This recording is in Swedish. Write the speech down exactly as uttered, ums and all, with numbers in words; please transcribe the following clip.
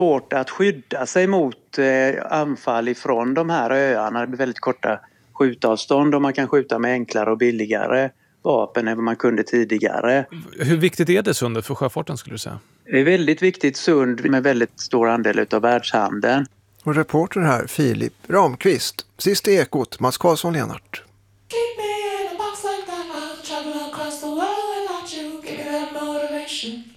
svårt att skydda sig mot eh, anfall ifrån de här öarna. Det blir väldigt korta skjutavstånd och man kan skjuta med enklare och billigare vapen än vad man kunde tidigare. Hur viktigt är det sundet för sjöfarten skulle du säga? Det är väldigt viktigt sund med väldigt stor andel av världshandeln. Och reporter här, Filip Ramqvist. Sist i Ekot, Mats Karlsson Lennart. Keep me in a box like that. I'll travel across the world without you. Give me that motivation.